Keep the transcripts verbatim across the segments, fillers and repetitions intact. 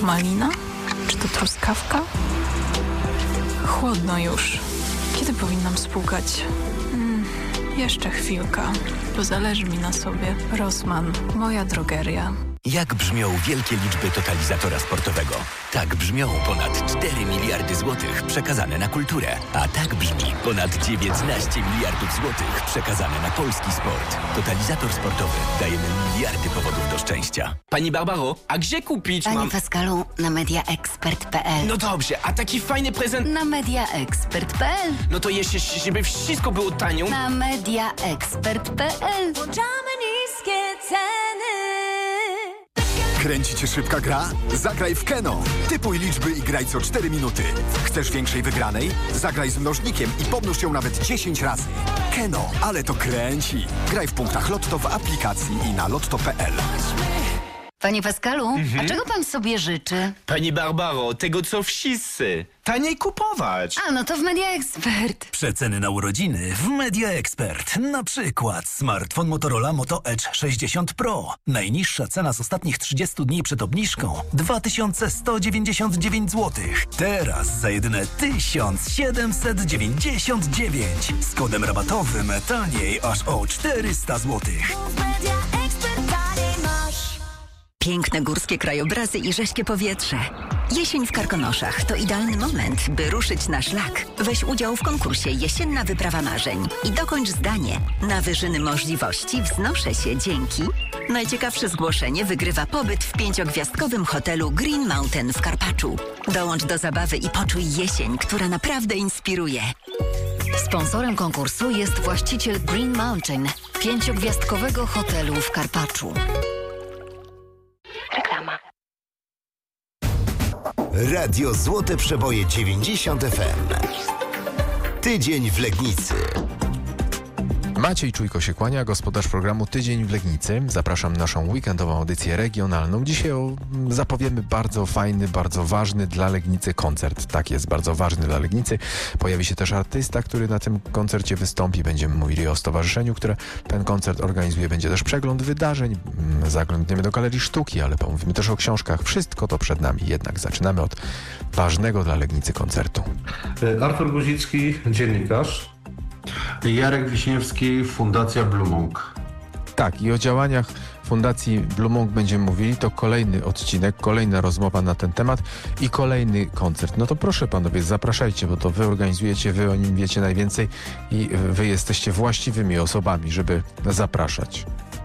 Malina? Czy to truskawka? Chłodno już. Kiedy powinnam spłukać? Hmm, jeszcze chwilka, bo zależy mi na sobie. Rossmann, moja drogeria. Jak brzmią wielkie liczby totalizatora sportowego? Tak brzmią ponad cztery miliardy złotych przekazane na kulturę. A tak brzmi ponad dziewiętnaście miliardów złotych przekazane na polski sport. Totalizator sportowy. Dajemy miliardy powodów do szczęścia. Pani Barbaro, a gdzie kupić Panie mam... Pascalu, na mediaexpert kropka p l. No dobrze, a taki fajny prezent... Na mediaexpert kropka p l. No to jeszcze, żeby wszystko było tanio... Na mediaexpert kropka p l. Włączamy niskie ceny. Kręci cię szybka gra? Zagraj w Keno. Typuj liczby i graj co cztery minuty. Chcesz większej wygranej? Zagraj z mnożnikiem i pomnóż ją nawet dziesięć razy. Keno, ale to kręci. Graj w punktach Lotto w aplikacji i na lotto kropka p l. Panie Pascalu, Mhm. a czego pan sobie życzy? Pani Barbaro, tego co wszyscy. Taniej kupować. A, no to w mediaexpert. Przeceny na urodziny w Media Expert. Na przykład smartfon Motorola Moto Edge sześćdziesiąt Pro. Najniższa cena z ostatnich trzydziestu dni przed obniżką dwa tysiące sto dziewięćdziesiąt dziewięć złotych. Teraz za jedyne tysiąc siedemset dziewięćdziesiąt dziewięć. Z kodem rabatowym taniej aż o czterysta złotych. Piękne górskie krajobrazy i rześkie powietrze. Jesień w Karkonoszach to idealny moment, by ruszyć na szlak. Weź udział w konkursie Jesienna Wyprawa Marzeń i dokończ zdanie. Na wyżyny możliwości wznoszę się dzięki. Najciekawsze zgłoszenie wygrywa pobyt w pięciogwiazdkowym hotelu Green Mountain w Karpaczu. Dołącz do zabawy i poczuj jesień, która naprawdę inspiruje. Sponsorem konkursu jest właściciel Green Mountain, pięciogwiazdkowego hotelu w Karpaczu. Reklama. Radio Złote Przeboje dziewięćdziesiąt F M. Tydzień w Legnicy. Maciej Czujko się kłania, gospodarz programu Tydzień w Legnicy. Zapraszam na naszą weekendową audycję regionalną. Dzisiaj o, zapowiemy bardzo fajny, bardzo ważny dla Legnicy koncert. Tak jest, bardzo ważny dla Legnicy. Pojawi się też artysta, który na tym koncercie wystąpi. Będziemy mówili o stowarzyszeniu, które ten koncert organizuje. Będzie też przegląd wydarzeń. Zaglądniemy do Galerii Sztuki, ale pomówimy też o książkach. Wszystko to przed nami. Jednak zaczynamy od ważnego dla Legnicy koncertu. Artur Guzicki, dziennikarz. Jarek Wiśniewski, Fundacja Blumung. Tak, i o działaniach Fundacji Blumung będziemy mówili. To kolejny odcinek, kolejna rozmowa na ten temat i kolejny koncert. No to proszę panowie, zapraszajcie, bo to wy organizujecie, wy o nim wiecie najwięcej i wy jesteście właściwymi osobami, żeby zapraszać.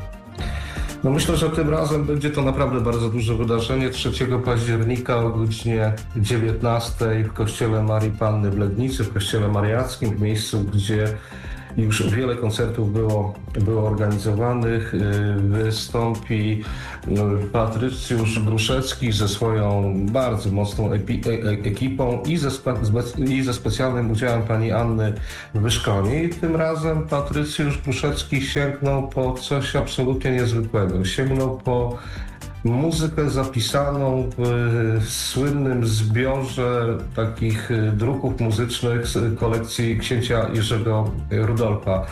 No myślę, że tym razem będzie to naprawdę bardzo duże wydarzenie. trzeciego października o godzinie dziewiętnastej w kościele Marii Panny w Legnicy, w kościele mariackim, w miejscu, gdzie już wiele koncertów było, było organizowanych. Wystąpi Patrycjusz Gruszecki ze swoją bardzo mocną epi- e- ekipą i ze, spe- i ze specjalnym udziałem pani Anny Wyszkoni. Tym razem Patrycjusz Gruszecki sięgnął po coś absolutnie niezwykłego. Sięgnął po muzykę zapisaną w słynnym zbiorze takich druków muzycznych z kolekcji księcia Jerzego Rudolfa.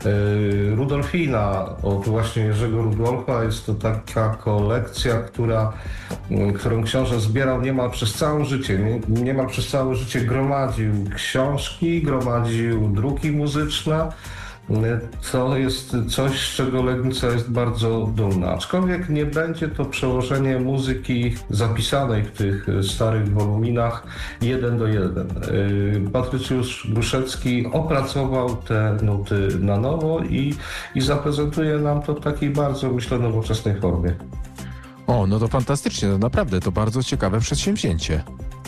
Rudolfina od właśnie Jerzego Rudolfa jest to taka kolekcja, która, którą książę zbierał niemal przez całe życie. Niemal przez całe życie gromadził książki, gromadził druki muzyczne. To jest coś, z czego Legnica jest bardzo dumna. Aczkolwiek nie będzie to przełożenie muzyki zapisanej w tych starych woluminach jeden do jeden. Patrycjusz Gruszecki opracował te nuty na nowo i, i zaprezentuje nam to w takiej bardzo, myślę, nowoczesnej formie. O, no to fantastycznie, no naprawdę, to bardzo ciekawe przedsięwzięcie.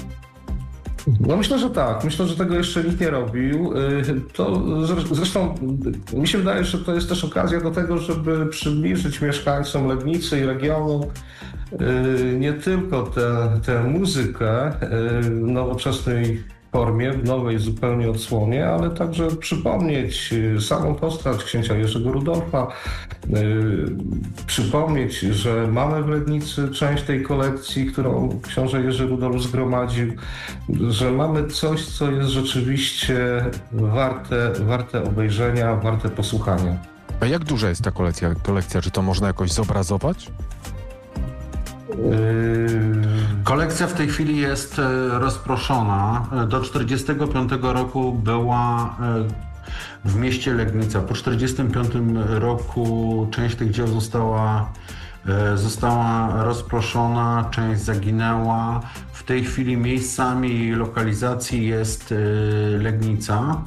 No myślę, że tak. Myślę, że tego jeszcze nikt nie robił. To zresztą mi się wydaje, że to jest też okazja do tego, żeby przybliżyć mieszkańcom Legnicy i regionu nie tylko tę, tę muzykę w nowoczesnej formie, w nowej zupełnie odsłonie, ale także przypomnieć samą postać księcia Jerzego Rudolfa, yy, przypomnieć, że mamy w Legnicy część tej kolekcji, którą książę Jerzy Rudolf zgromadził, że mamy coś, co jest rzeczywiście warte, warte obejrzenia, warte posłuchania. A jak duża jest ta kolekcja? kolekcja? Czy to można jakoś zobrazować? Yy... Kolekcja w tej chwili jest rozproszona. Do czterdziestego piątego roku była w mieście Legnica. Po czterdziestym piątym roku część tych dzieł została, została rozproszona, część zaginęła. W tej chwili miejscami lokalizacji jest Legnica.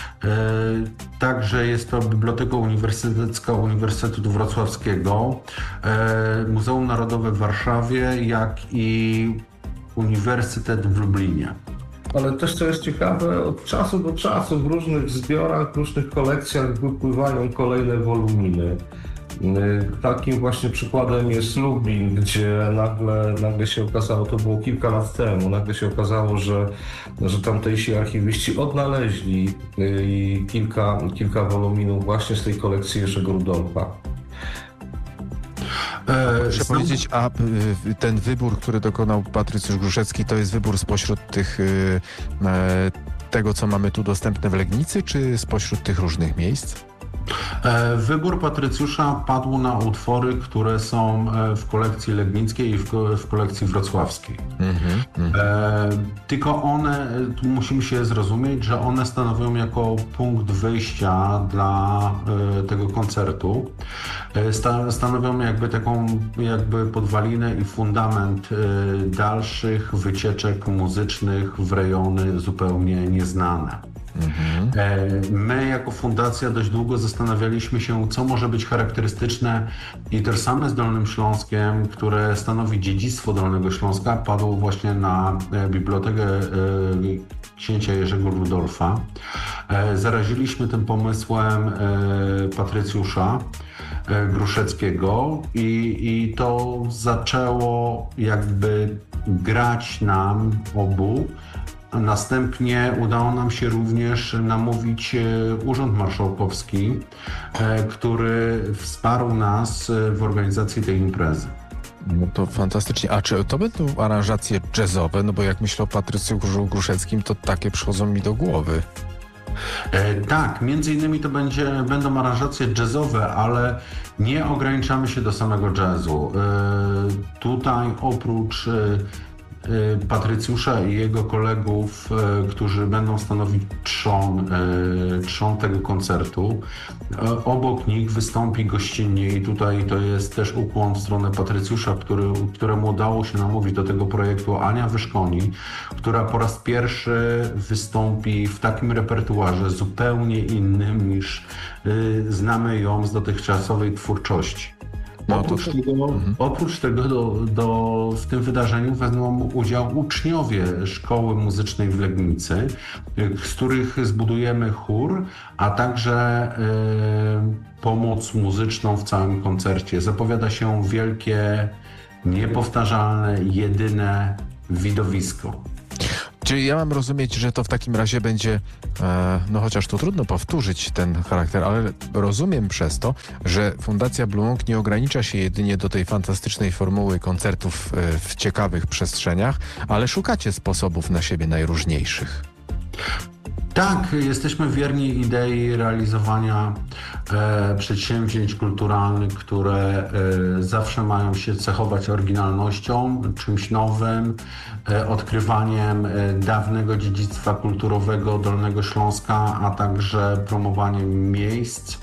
Także jest to Biblioteka Uniwersytecka Uniwersytetu Wrocławskiego, Muzeum Narodowe w Warszawie, jak i Uniwersytet w Lublinie. Ale też, co jest ciekawe, od czasu do czasu w różnych zbiorach, w różnych kolekcjach wypływają kolejne woluminy. Takim właśnie przykładem jest Lublin, gdzie nagle, nagle się okazało, to było kilka lat temu, nagle się okazało, że, że tamtejsi archiwiści odnaleźli kilka, kilka woluminów właśnie z tej kolekcji Jerzego Rudolfa. Proszę powiedzieć, a ten wybór, który dokonał Patrycjusz Gruszecki, to jest wybór spośród tych, tego, co mamy tu dostępne w Legnicy, czy spośród tych różnych miejsc? Wybór Patrycjusza padł na utwory, które są w kolekcji legnickiej i w kolekcji wrocławskiej. Mm-hmm. E, tylko one, tu musimy się zrozumieć, że one stanowią jako punkt wyjścia dla e, tego koncertu. E, sta, stanowią jakby taką jakby podwalinę i fundament e, dalszych wycieczek muzycznych w rejony zupełnie nieznane. Mm-hmm. My jako fundacja dość długo zastanawialiśmy się, co może być charakterystyczne i tożsame z Dolnym Śląskiem, które stanowi dziedzictwo Dolnego Śląska, padło właśnie na Bibliotekę księcia Jerzego Rudolfa. Zaraziliśmy tym pomysłem Patrycjusza Gruszeckiego i, i to zaczęło jakby grać nam obu. Następnie udało nam się również namówić Urząd Marszałkowski, który wsparł nas w organizacji tej imprezy. No to fantastycznie. A czy to będą aranżacje jazzowe? No bo jak myślę o Patrycjuszu Gruszeckim, to takie przychodzą mi do głowy. E, tak, między innymi to będzie, będą aranżacje jazzowe, ale nie ograniczamy się do samego jazzu. E, tutaj oprócz e, Patrycjusza i jego kolegów, którzy będą stanowić trzon, trzon tego koncertu. Obok nich wystąpi gościnnie i tutaj to jest też ukłon w stronę Patrycjusza, który, któremu udało się namówić do tego projektu Ania Wyszkoni, która po raz pierwszy wystąpi w takim repertuarze zupełnie innym niż znamy ją z dotychczasowej twórczości. No, oprócz, to... tego, mhm. oprócz tego do, do, w tym wydarzeniu wezmą udział uczniowie Szkoły Muzycznej w Legnicy, z których zbudujemy chór, a także y, pomoc muzyczną w całym koncercie. Zapowiada się wielkie, niepowtarzalne, jedyne widowisko. Czyli ja mam rozumieć, że to w takim razie będzie, e, no chociaż tu trudno powtórzyć ten charakter, ale rozumiem przez to, że Fundacja Blue Monk nie ogranicza się jedynie do tej fantastycznej formuły koncertów e, w ciekawych przestrzeniach, ale szukacie sposobów na siebie najróżniejszych. Tak, jesteśmy wierni idei realizowania e, przedsięwzięć kulturalnych, które e, zawsze mają się cechować oryginalnością, czymś nowym, e, odkrywaniem e, dawnego dziedzictwa kulturowego Dolnego Śląska, a także promowaniem miejsc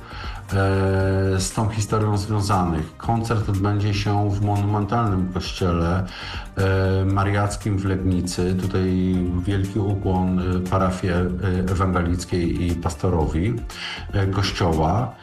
z tą historią związanych. Koncert odbędzie się w monumentalnym kościele mariackim w Legnicy. Tutaj wielki ukłon parafii ewangelickiej i pastorowi kościoła,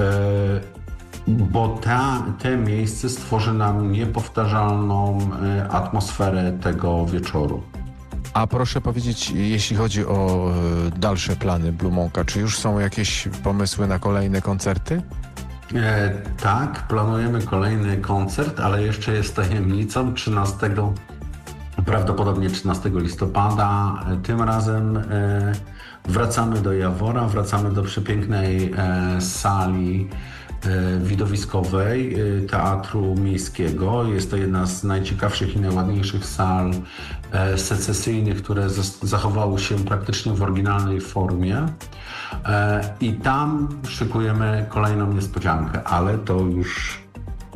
bo ta, te miejsce stworzy nam niepowtarzalną atmosferę tego wieczoru. A proszę powiedzieć, jeśli chodzi o y, dalsze plany Blue Monka, czy już są jakieś pomysły na kolejne koncerty? E, tak, planujemy kolejny koncert, ale jeszcze jest tajemnicą. trzynastego, prawdopodobnie trzynastego listopada. Tym razem e, wracamy do Jawora, wracamy do przepięknej e, sali widowiskowej Teatru Miejskiego. Jest to jedna z najciekawszych i najładniejszych sal secesyjnych, które zachowały się praktycznie w oryginalnej formie. I tam szykujemy kolejną niespodziankę, ale to już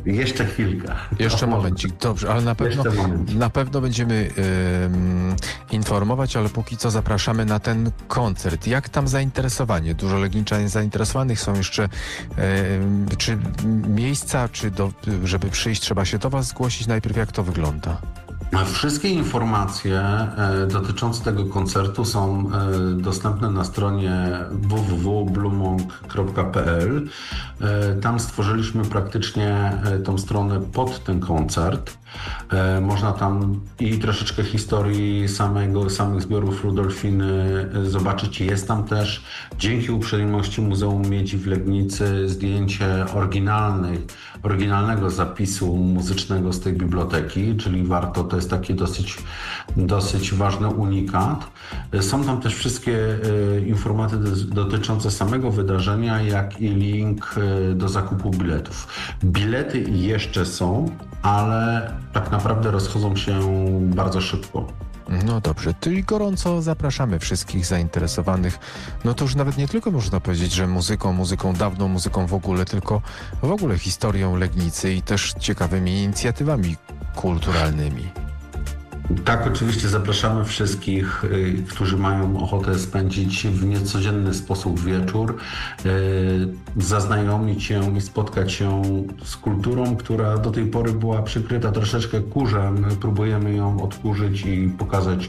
Jeszcze chwilkę. Jeszcze momencik, dobrze, ale na pewno, na pewno będziemy ym, informować, ale póki co zapraszamy na ten koncert. Jak tam zainteresowanie? Dużo legniczan zainteresowanych, są jeszcze ym, czy miejsca, czy do, żeby przyjść, trzeba się do was zgłosić najpierw, jak to wygląda? Wszystkie informacje e, dotyczące tego koncertu są e, dostępne na stronie w w w kropka blumong kropka p l. E, tam stworzyliśmy praktycznie e, tą stronę pod ten koncert. E, można tam i troszeczkę historii samego, samych zbiorów Rudolfiny e, zobaczyć. Jest tam też, dzięki uprzejmości Muzeum Miedzi w Legnicy, zdjęcie oryginalnej, oryginalnego zapisu muzycznego z tej biblioteki, czyli warto, to jest taki dosyć, dosyć ważny unikat. Są tam też wszystkie e, informacje dotyczące samego wydarzenia, jak i link e, do zakupu biletów. Bilety jeszcze są, ale tak naprawdę rozchodzą się bardzo szybko. No dobrze, czyli gorąco zapraszamy wszystkich zainteresowanych. No to już nawet nie tylko można powiedzieć, że muzyką, muzyką dawną, muzyką w ogóle, tylko w ogóle historią Legnicy i też ciekawymi inicjatywami kulturalnymi. Tak, oczywiście zapraszamy wszystkich, y, którzy mają ochotę spędzić w niecodzienny sposób wieczór, y, zaznajomić się i spotkać się z kulturą, która do tej pory była przykryta troszeczkę kurzem. Próbujemy ją odkurzyć i pokazać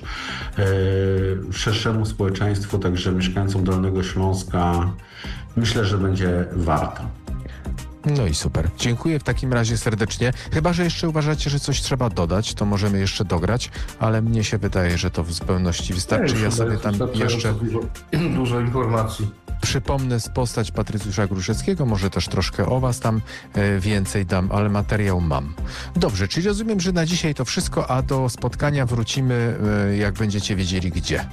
y, szerszemu społeczeństwu, także mieszkańcom Dolnego Śląska. Myślę, że będzie warto. No i super. Dziękuję w takim razie serdecznie. Chyba że jeszcze uważacie, że coś trzeba dodać, to możemy jeszcze dograć, ale mnie się wydaje, że to w zupełności wystarczy. Ja sobie tam jeszcze dużo, dużo informacji. Przypomnę postać Patrycjusza Gruszeckiego, może też troszkę o was tam e, więcej dam, ale materiał mam. Dobrze, czyli rozumiem, że na dzisiaj to wszystko, a do spotkania wrócimy, e, jak będziecie wiedzieli gdzie.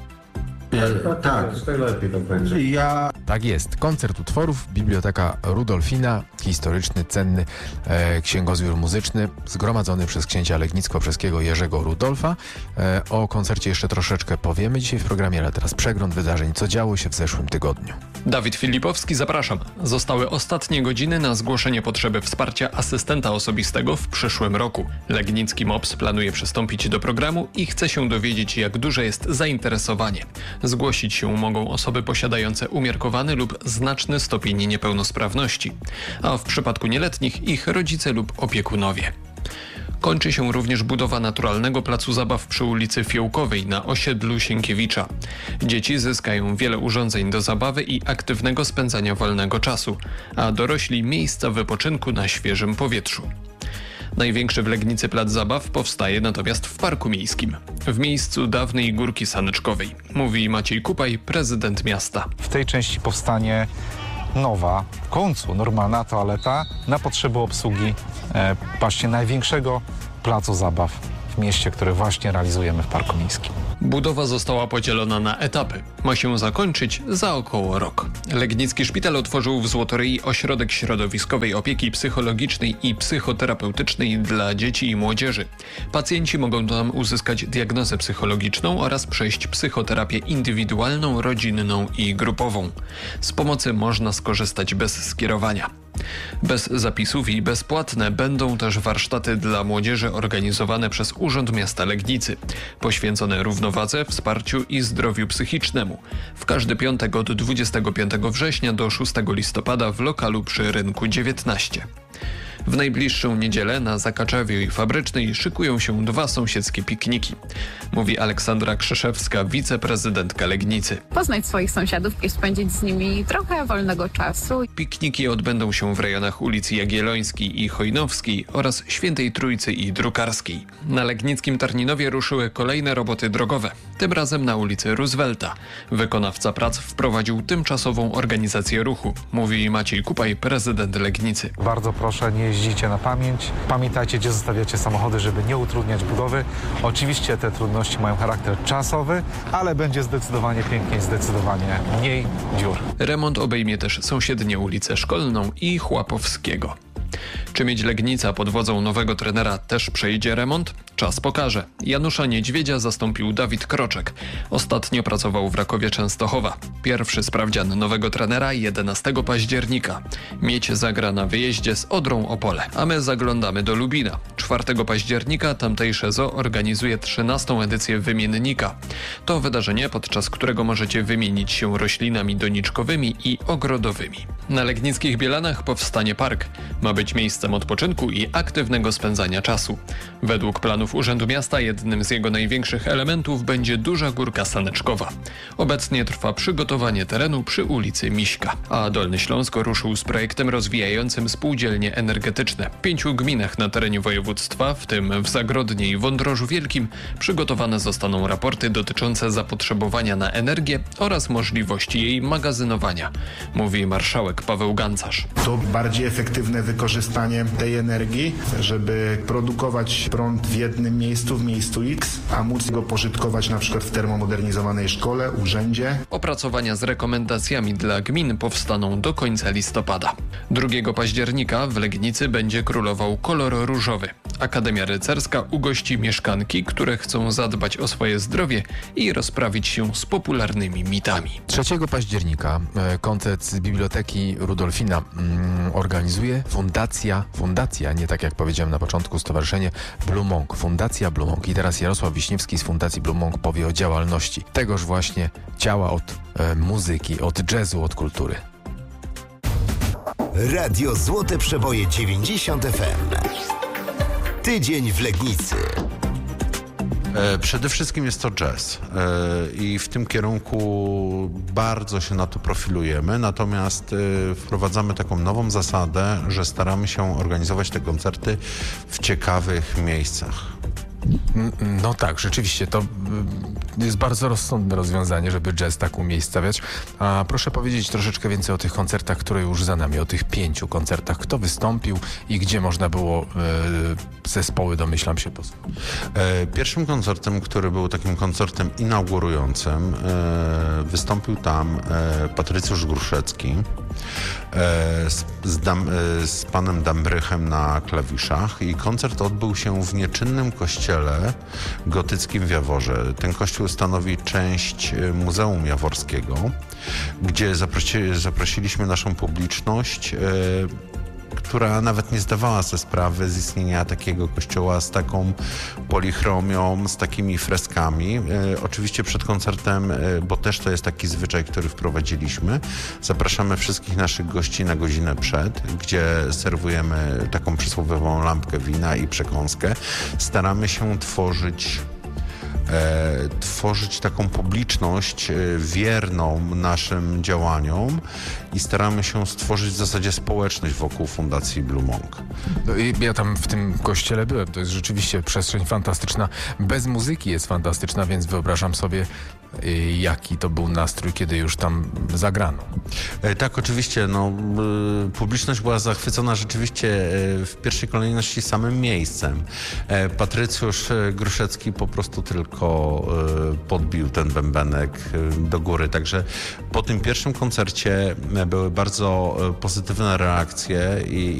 E, tak, najlepiej tak będzie. Ja... Tak jest. Koncert utworów, Biblioteka Rudolfina, historyczny, cenny e, księgozbiór muzyczny, zgromadzony przez księcia legnicko-brzeskiego Jerzego Rudolfa. E, o koncercie jeszcze troszeczkę powiemy dzisiaj w programie, ale teraz przegląd wydarzeń, co działo się w zeszłym tygodniu. Dawid Filipowski, zapraszam. Zostały ostatnie godziny na zgłoszenie potrzeby wsparcia asystenta osobistego w przyszłym roku. Legnicki M O P S planuje przystąpić do programu i chce się dowiedzieć, jak duże jest zainteresowanie. Zgłosić się mogą osoby posiadające umiarkowany lub znaczny stopień niepełnosprawności, a w przypadku nieletnich ich rodzice lub opiekunowie. Kończy się również budowa naturalnego placu zabaw przy ulicy Fiołkowej na osiedlu Sienkiewicza. Dzieci zyskają wiele urządzeń do zabawy i aktywnego spędzania wolnego czasu, a dorośli miejsca wypoczynku na świeżym powietrzu. Największy w Legnicy plac zabaw powstaje natomiast w Parku Miejskim, w miejscu dawnej Górki Saneczkowej, mówi Maciej Kupaj, prezydent miasta. W tej części powstanie nowa, w końcu normalna toaleta na potrzeby obsługi e, właśnie największego placu zabaw w mieście, który właśnie realizujemy w Parku Miejskim. Budowa została podzielona na etapy. Ma się zakończyć za około rok. Legnicki Szpital otworzył w Złotoryi ośrodek środowiskowej opieki psychologicznej i psychoterapeutycznej dla dzieci i młodzieży. Pacjenci mogą tam uzyskać diagnozę psychologiczną oraz przejść psychoterapię indywidualną, rodzinną i grupową. Z pomocy można skorzystać bez skierowania. Bez zapisów i bezpłatne będą też warsztaty dla młodzieży organizowane przez Urząd Miasta Legnicy, poświęcone równowadze, wsparciu i zdrowiu psychicznemu. W każdy piątek od dwudziestego piątego września do szóstego listopada w lokalu przy Rynku dziewiętnaście. W najbliższą niedzielę na Zakaczewie i Fabrycznej szykują się dwa sąsiedzkie pikniki, mówi Aleksandra Krzeszewska, wiceprezydentka Legnicy. Poznać swoich sąsiadów i spędzić z nimi trochę wolnego czasu. Pikniki odbędą się w rejonach ulic Jagiellońskiej i Chojnowskiej oraz Świętej Trójcy i Drukarskiej. Na legnickim Tarninowie ruszyły kolejne roboty drogowe, tym razem na ulicy Roosevelta. Wykonawca prac wprowadził tymczasową organizację ruchu, mówi Maciej Kupaj, prezydent Legnicy. Bardzo proszę, nie jeździcie na pamięć. Pamiętajcie, gdzie zostawiacie samochody, żeby nie utrudniać budowy. Oczywiście te trudności mają charakter czasowy, ale będzie zdecydowanie piękniej, zdecydowanie mniej dziur. Remont obejmie też sąsiednie ulicę Szkolną i Chłapowskiego. Czy mieć Legnica pod wodzą nowego trenera też przejdzie remont? Czas pokaże. Janusza Niedźwiedzia zastąpił Dawid Kroczek. Ostatnio pracował w Rakowie Częstochowa. Pierwszy sprawdzian nowego trenera jedenastego października. Miedź zagra na wyjeździe z Odrą Opole, a my zaglądamy do Lubina. czwartego października tamtejsze zoo organizuje trzynastą edycję Wymiennika. To wydarzenie, podczas którego możecie wymienić się roślinami doniczkowymi i ogrodowymi. Na Legnickich Bielanach powstanie park. Ma być miejscem odpoczynku i aktywnego spędzania czasu. Według planów Urzędu Miasta jednym z jego największych elementów będzie duża górka saneczkowa. Obecnie trwa przygotowanie terenu przy ulicy Miśka, a Dolny Śląsk ruszył z projektem rozwijającym spółdzielnie energetyczne. W pięciu gminach na terenie województwa, w tym w Zagrodnie i Wądrożu Wielkim, przygotowane zostaną raporty dotyczące zapotrzebowania na energię oraz możliwości jej magazynowania, mówi marszałek Paweł Gancarz. To bardziej efektywne wykorzystanie tej energii, żeby produkować prąd w jednym miejscu, w miejscu X, a móc go pożytkować na przykład w termomodernizowanej szkole, urzędzie. Opracowania z rekomendacjami dla gmin powstaną do końca listopada. drugiego października w Legnicy będzie królował kolor różowy. Akademia Rycerska ugości mieszkanki, które chcą zadbać o swoje zdrowie i rozprawić się z popularnymi mitami. trzeciego października koncert z Biblioteki Rudolfina mm, organizuje Fundacja, Fundacja, nie tak jak powiedziałem na początku, Stowarzyszenie Blue Monk, Fundacja Blue Monk. I teraz Jarosław Wiśniewski z Fundacji Blue Monk powie o działalności tegoż właśnie ciała od e, muzyki, od jazzu, od kultury. Radio Złote Przeboje dziewięćdziesiąt F M. Tydzień w Legnicy. E, przede wszystkim jest to jazz e, i w tym kierunku bardzo się na to profilujemy, natomiast e, wprowadzamy taką nową zasadę, że staramy się organizować te koncerty w ciekawych miejscach. No tak, rzeczywiście, to jest bardzo rozsądne rozwiązanie, żeby jazz tak umiejscawiać. A proszę powiedzieć troszeczkę więcej o tych koncertach, które już za nami, o tych pięciu koncertach. Kto wystąpił i gdzie można było e, zespoły, domyślam się, posłuchać? E, pierwszym koncertem, który był takim koncertem inaugurującym, e, wystąpił tam e, Patrycjusz Gruszecki e, z, z, dam, e, z panem Dambrychem na klawiszach i koncert odbył się w nieczynnym kościele gotyckim w Jaworze. Ten kościół stanowi część Muzeum Jaworskiego, gdzie zaprosi, zaprosiliśmy naszą publiczność, e, która nawet nie zdawała sobie sprawy z istnienia takiego kościoła z taką polichromią, z takimi freskami. E, oczywiście przed koncertem, e, bo też to jest taki zwyczaj, który wprowadziliśmy, zapraszamy wszystkich naszych gości na godzinę przed, gdzie serwujemy taką przysłowiową lampkę wina i przekąskę. Staramy się tworzyć E, tworzyć taką publiczność e, wierną naszym działaniom i staramy się stworzyć w zasadzie społeczność wokół Fundacji Blue Monk. No i ja tam w tym kościele byłem, to jest rzeczywiście przestrzeń fantastyczna. Bez muzyki jest fantastyczna, więc wyobrażam sobie, e, jaki to był nastrój, kiedy już tam zagrano. E, tak, oczywiście. No, e, publiczność była zachwycona rzeczywiście e, w pierwszej kolejności samym miejscem. E, Patrycjusz Gruszecki po prostu tylko podbił ten bębenek do góry. Także po tym pierwszym koncercie były bardzo pozytywne reakcje i,